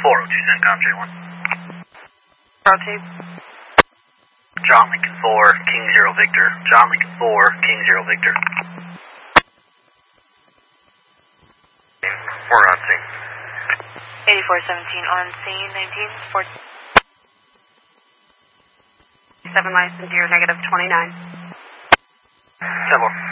402 CENTCOM J1. Rotate. John Lincoln 4, King 0 Victor. John Lincoln 4, King 0 Victor. We're on scene. 8417 on scene, 1947 license, you're -29. 10 more.